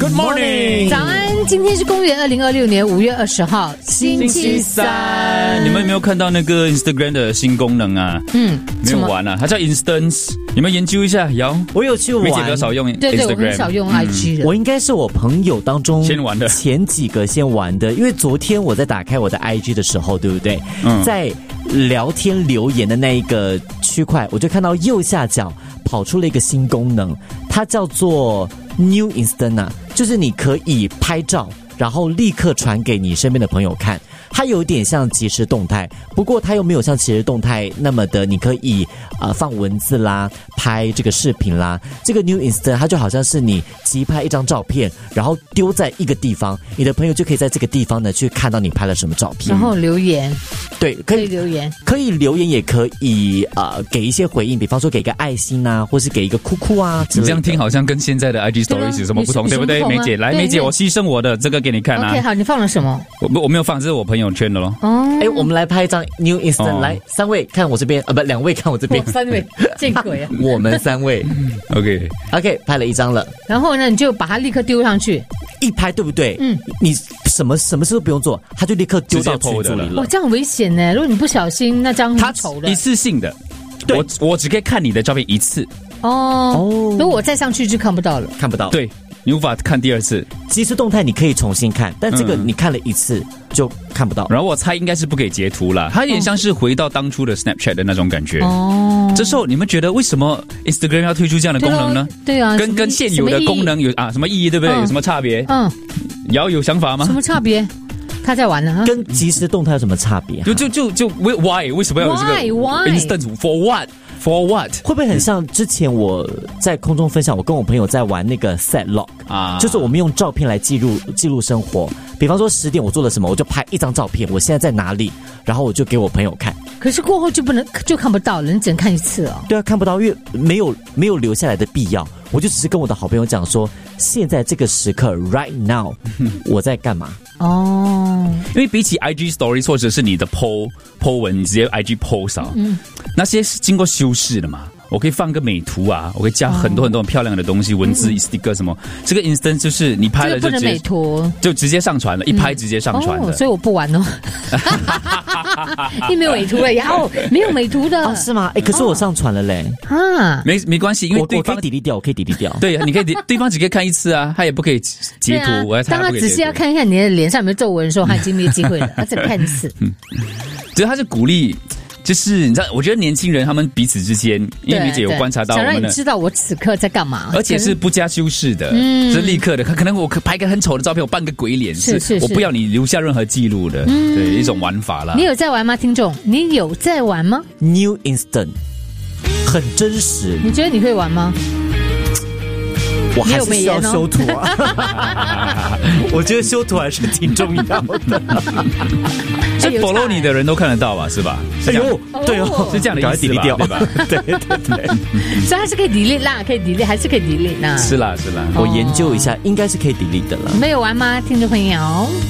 Good morning， 早安，今天是公元2026年5月20号，星期三。 你们有没有看到那个 Instagram 的新功能啊？没有玩啊，它叫 Instance， 你们研究一下。 我有去玩， 梅姐比较少用 Instagram， 对，我很少用 IG 的。 我应该是我朋友当中先玩的， 前几个先玩的，因为昨天我在打开我的 IG 的时候，对不对？在聊天留言的那一个区块，我就看到右下角跑出了一个新功能，它叫做 New Instant， 就是你可以拍照，然后立刻传给你身边的朋友看。它有点像即时动态，不过它又没有像即时动态那么的，你可以放文字啦，拍这个视频啦。这个 New Instant 它就好像是你即拍一张照片，然后丢在一个地方，你的朋友就可以在这个地方呢去看到你拍了什么照片， 然后留言， 对， 可以留言， 可以留言，也可以给一些回应，比方说给一个爱心啊，或是给一个哭哭啊之类的。 你这样听好像跟现在的 IG Stories 有什么不同，对不对？梅姐，来，梅姐，我牺牲我的这个给你看啊。 OK， 好，你放了什么？ 我没有放，这是我朋友圈的咯。 我们来拍一张 New Instant，来3位看我这边，不，2位看我这边 ，3位，见鬼啊！ 我们3位，OK， 拍了一张了。 然后呢，你就把它立刻丢上去， 一拍对不对？你什么事都不用做，他就立刻丢到群组里了。 哇，这样很危险呢！如果你不小心，那张很丑的。 一次性的，我只可以看你的照片一次。 如果我再上去就看不到了， 看不到。 对。你无法看第二次， 即时动态你可以重新看，但这个你看了一次就看不到。 然后我猜应该是不可以截图啦，它有点像是回到当初的 Snapchat 的那种感觉。这时候你们觉得为什么 Instagram 要推出这样的功能呢？ 对啊， 跟现有的功能有什么意义，对不对？有什么差别？有想法吗？ 什么差别？他在玩呢， 跟即时动态有什么差别？ 就 why 为什么要有这个 instant for what？ 会不会很像之前我在空中分享，我跟我朋友在玩那个 set log 就是我们用照片来记录生活。比方说10点我做了什么，我就拍一张照片，我现在在哪里，然后我就给我朋友看。 可是过后就看不到了，你只能看一次哦。 对啊，看不到，因为没有留下来的必要。我就只是跟我的好朋友讲说，现在这个时刻 right now 我在干嘛。 因为比起 IG Stories 或者是你的 po 文，你直接 IG post 那些是经过修饰的嘛。我可以放个美图啊，我可以加很多很多很漂亮的东西，文字 sticker 什么。这个 instant 就是你拍了就直接美图，就直接上传了，一拍直接上传的。 所以我不玩哦。你没有美图了，没有美图的是吗？可是我上传了嘞。 没关系，因为我可以delete掉，我可以delete掉。 对，你可以对方只可以看一次啊，他也不可以截图。 当他只是要看一看你的脸上有没有皱纹的时候，他已经没有机会了，他再看一次。 所以他是鼓励。就是你知道，我觉得年轻人他们彼此之间，因为梅姐有观察到我们的， 想让你知道我此刻在干嘛， 而且是不加修饰的，是立刻的。可能我拍个很丑的照片，我扮个鬼脸，是我不要你留下任何记录的，对一种玩法啦。 你有在玩吗，听众？你有在玩吗 ？New Instant 很真实， 你觉得你会玩吗？ 我还是需要修图啊。我觉得修图还是挺重要的。 这 follow 你的人都看得到吧？是吧？ 哎呦，对哦， 是这样的意思吧？对吧？ 对。 所以它是可以 delete 啦，可以 delete， 还是可以 delete 啦？ 是啦。 我研究一下，应该是可以 delete 的了。 没有玩吗，听众朋友？